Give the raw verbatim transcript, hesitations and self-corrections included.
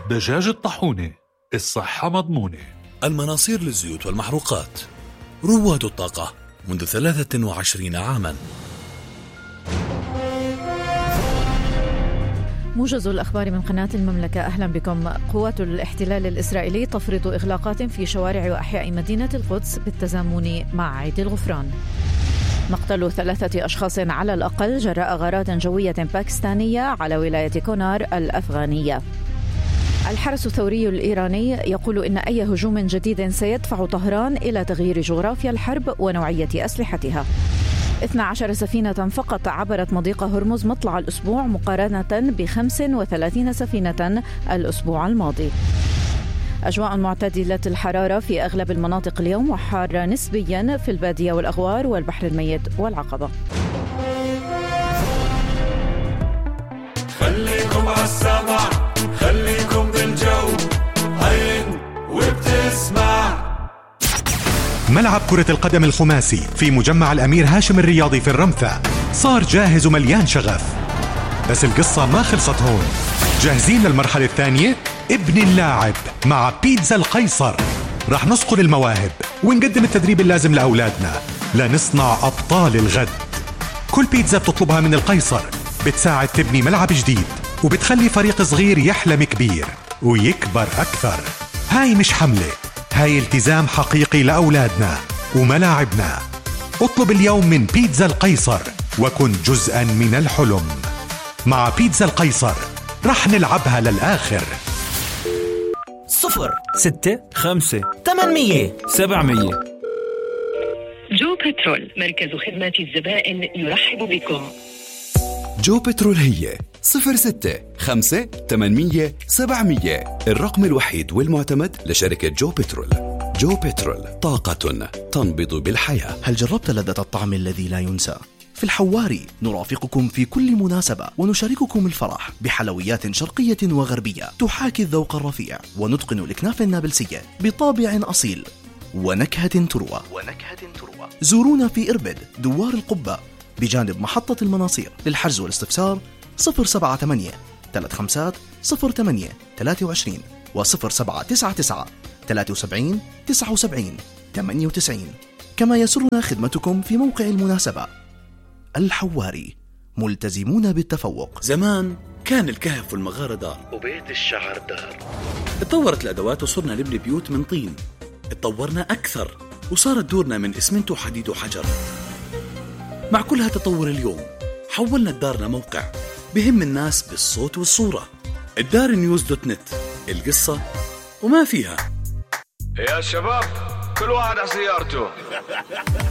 دجاج الطاحونة، الصحة مضمونة. المناصير للزيوت والمحروقات، رواد الطاقة منذ ثلاثة وعشرين عاما. موجز الأخبار من قناة المملكة، أهلا بكم. قوات الاحتلال الإسرائيلي تفرض إغلاقات في شوارع وأحياء مدينة القدس بالتزامن مع عيد الغفران. مقتل ثلاثة أشخاص على الأقل جراء غارات جوية باكستانية على ولاية كونار الأفغانية. الحرس الثوري الإيراني يقول إن أي هجوم جديد سيدفع طهران إلى تغيير جغرافيا الحرب ونوعية أسلحتها. اثنتي عشرة سفينة فقط عبرت مضيق هرمز مطلع الأسبوع مقارنة بخمس وثلاثين سفينة الأسبوع الماضي. أجواء معتدلة الحرارة في أغلب المناطق اليوم، وحارة نسبيا في البادية والأغوار والبحر الميت والعقبة. خليكم عالسمع، خليكم بالجو، هين وبتسمع. ملعب كرة القدم الخماسي في مجمع الأمير هاشم الرياضي في الرمثة صار جاهز ومليان شغف، بس القصة ما خلصت هون. جاهزين للمرحلة الثانية؟ ابن اللاعب مع بيتزا القيصر. رح نصقل المواهب ونقدم التدريب اللازم لأولادنا لنصنع أبطال الغد. كل بيتزا بتطلبها من القيصر بتساعد تبني ملعب جديد، وبتخلي فريق صغير يحلم كبير ويكبر أكثر. هاي مش حملة، هاي التزام حقيقي لأولادنا وملاعبنا. اطلب اليوم من بيتزا القيصر وكن جزءا من الحلم. مع بيتزا القيصر رح نلعبها للآخر. صفر ستة خمسة ثمانمية سبعمية. جو بترول، مركز خدمات الزبائن يرحب بكم. جو بترول هي صفر ستة خمسة ثمانمية سبعمية، الرقم الوحيد والمعتمد لشركة جو بترول. جو بترول، طاقة تنبض بالحياة. هل جربت لذة الطعم الذي لا ينسى؟ في الحواري نرافقكم في كل مناسبة ونشارككم الفرح بحلويات شرقية وغربية تحاكي الذوق الرفيع، ونتقن الأكناف النابلسية بطابع أصيل ونكهة تروى. ونكهة تروى. زورونا في إربد دوار القبة بجانب محطة المناصير. للحجز والاستفسار صفر سبعة ثمانية ثلاثة خمسة صفر ثمانية ثلاثة وعشرين وصفر سبعة تسعة تسعة ثلاثة وسبعين تسعة وسبعين ثمانية وتسعين. كما يسرنا خدمتكم في موقع المناسبة. الحواري، ملتزمون بالتفوق. زمان كان الكهف والمغارة دار وبيت الشعر دار. اتطورت الأدوات وصرنا نبني بيوت من طين. اتطورنا أكثر وصارت دورنا من إسمنت وحديد وحجر. مع كل هالتطور اليوم حولنا الدار لموقع بهم الناس بالصوت والصورة. الدار نيوز دوت نت، القصة وما فيها. يا شباب كل واحد على سيارته.